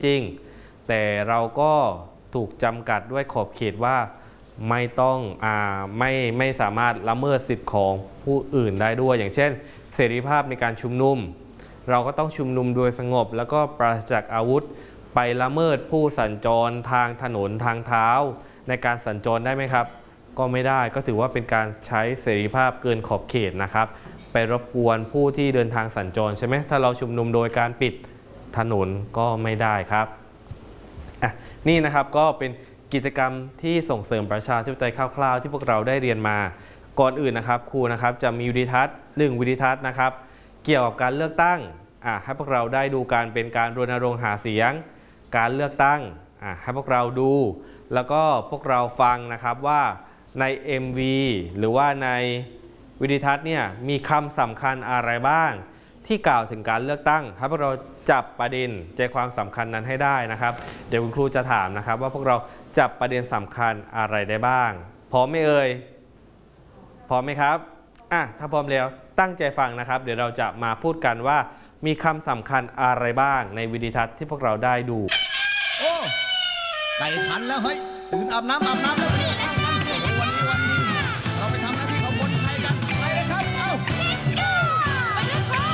จริงแต่เราก็ถูกจำกัดด้วยขอบเขตว่าไม่ต้องไม่สามารถละเมิดสิทธิ์ของผู้อื่นได้ด้วยอย่างเช่นเสรีภาพในการชุมนุมเราก็ต้องชุมนุมโดยสงบแล้วก็ปราศจากอาวุธไปละเมิดผู้สัญจรทางถนนทางเท้าในการสัญจรได้ไหมครับก็ไม่ได้ก็ถือว่าเป็นการใช้เสรีภาพเกินขอบเขตนะครับไปรบกวนผู้ที่เดินทางสัญจรใช่ไหมถ้าเราชุมนุมโดยการปิดถนนก็ไม่ได้ครับนี่นะครับก็เป็นกิจกรรมที่ส่งเสริมประชาธิปไตยคร่าวๆที่พวกเราได้เรียนมาก่อนอื่นนะครับครูนะครับจะมีวิดีทัศน์1วิดีทัศน์นะครับเกี่ยวกับการเลือกตั้งให้พวกเราได้ดูการเป็นการรณรงค์หาเสียงการเลือกตั้งให้พวกเราดูแล้วก็พวกเราฟังนะครับว่าใน MV หรือว่าในวิดีทัศน์เนี่ยมีคำสำคัญอะไรบ้างที่กล่าวถึงการเลือกตั้งให้พวกเราจับประเด็นใจความสำคัญนั้นให้ได้นะครับเดี๋ยวคุณครูจะถามนะครับว่าพวกเราจับประเด็นสำคัญอะไรได้บ้างพร้อมไหมเอ่ยพร้อมไหมครับถ้าพร้อมแล้วตั้งใจฟังนะครับเดี๋ยวเราจะมาพูดกันว่ามีคำสำคัญอะไรบ้างในวิดีทัศน์ที่พวกเราได้ดูโอ้ไก่ขันแล้วเฮ้ยตื่นอาบน้ำแล้ว